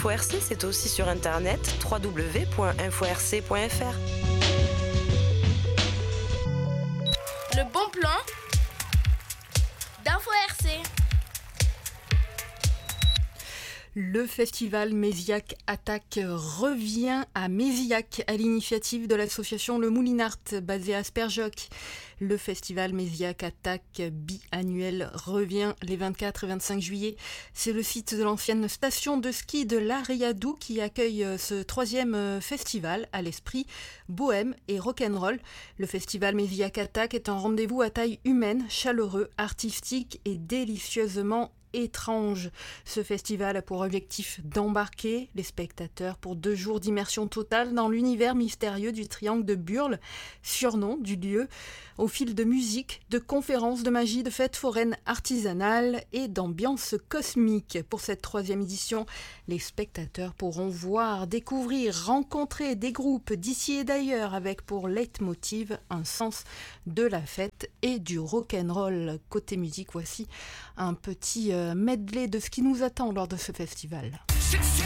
InfoRC, c'est aussi sur internet www.inforc.fr. Le bon plan d'InfoRC. Le festival Méziac Attaque revient à Méziac à l'initiative de l'association Le Moulinart basée à Sperjoc. Le festival Méziac Attaque biannuel revient les 24 et 25 juillet. C'est le site de l'ancienne station de ski de l'Ariadou qui accueille ce troisième festival à l'esprit bohème et rock'n'roll. Le festival Méziac Attaque est un rendez-vous à taille humaine, chaleureux, artistique et délicieusement étrange. Ce festival a pour objectif d'embarquer les spectateurs pour 2 jours d'immersion totale dans l'univers mystérieux du triangle de Burle, surnom du lieu, au fil de musique, de conférences, de magie, de fêtes foraines artisanales et d'ambiance cosmique. Pour cette 3e édition, les spectateurs pourront voir, découvrir, rencontrer des groupes d'ici et d'ailleurs avec pour leitmotiv un sens de la fête et du rock'n'roll. Côté musique, voici un petit medley de ce qui nous attend lors de ce festival.